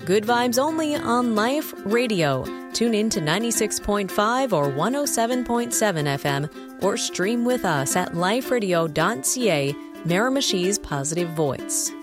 Good vibes only on Life Radio. Tune in to 96.5 or 107.7 FM or stream with us at liferadio.ca, Miramichi's positive voice.